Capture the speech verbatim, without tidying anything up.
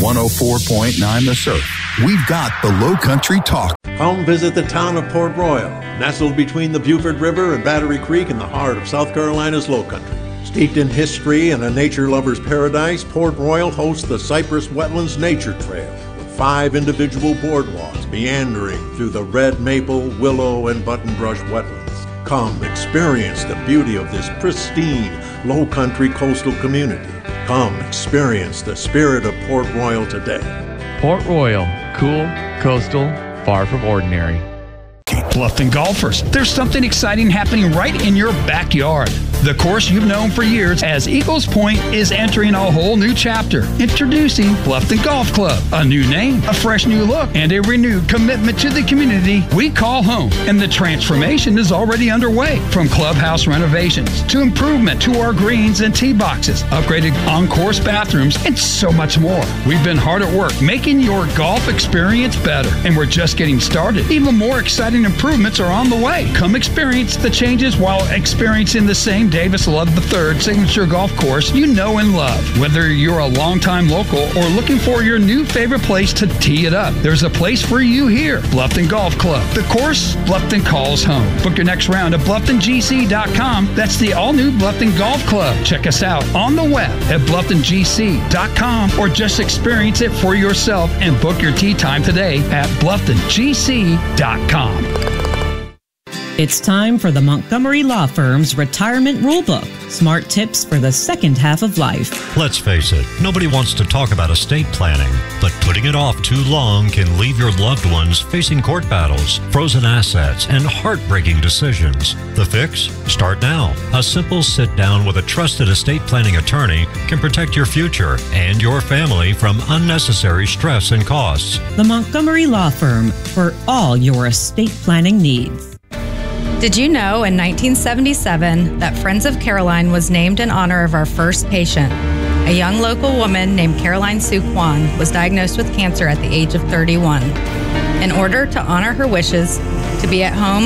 one oh four point nine The Surf. We've got the Low Country talk. Come visit the town of Port Royal, nestled between the Buford River and Battery Creek in the heart of South Carolina's Low Country. Steeped in history and a nature lover's paradise, Port Royal hosts the Cypress Wetlands Nature Trail, with five individual boardwalks meandering through the red maple, willow, and buttonbrush wetlands. Come experience the beauty of this pristine, low country coastal community. Come experience the spirit of Port Royal today. Port Royal, cool, coastal, far from ordinary. Bluffton golfers, there's something exciting happening right in your backyard. The course you've known for years as Eagles Point is entering a whole new chapter. Introducing Bluffton Golf Club. A new name, a fresh new look, and a renewed commitment to the community we call home. And the transformation is already underway. From clubhouse renovations to improvement to our greens and tee boxes, upgraded on-course bathrooms, and so much more. We've been hard at work making your golf experience better, and we're just getting started. Even more exciting improvements are on the way. Come experience the changes while experiencing the same Davis Love the third signature golf course you know and love. Whether you're a longtime local or looking for your new favorite place to tee it up, there's a place for you here. Bluffton Golf Club. The course Bluffton calls home. Book your next round at bluffton g c dot com. That's the all-new Bluffton Golf Club. Check us out on the web at bluffton g c dot com or just experience it for yourself and book your tee time today at bluffton g c dot com. It's time for the Montgomery Law Firm's Retirement Rulebook. Smart tips for the second half of life. Let's face it, nobody wants to talk about estate planning, but putting it off too long can leave your loved ones facing court battles, frozen assets, and heartbreaking decisions. The fix? Start now. A simple sit down with a trusted estate planning attorney can protect your future and your family from unnecessary stress and costs. The Montgomery Law Firm, for all your estate planning needs. Did you know in nineteen seventy-seven that Friends of Caroline was named in honor of our first patient? A young local woman named Caroline Sue Kwan was diagnosed with cancer at the age of thirty-one. In order to honor her wishes to be at home